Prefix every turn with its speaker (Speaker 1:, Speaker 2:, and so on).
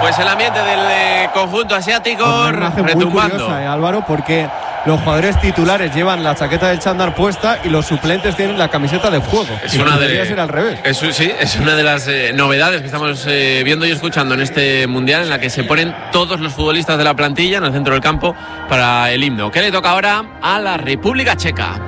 Speaker 1: Pues el ambiente del conjunto asiático
Speaker 2: una imagen
Speaker 1: retumbando.
Speaker 2: Muy curiosa, Álvaro, porque los jugadores titulares llevan la chaqueta del chándal puesta y los suplentes tienen la camiseta de juego. Debería ser al revés.
Speaker 1: Sí, es una de las novedades que estamos viendo y escuchando en este mundial, en la que se ponen todos los futbolistas de la plantilla en el centro del campo para el himno. ¿Qué le toca ahora a la República Checa?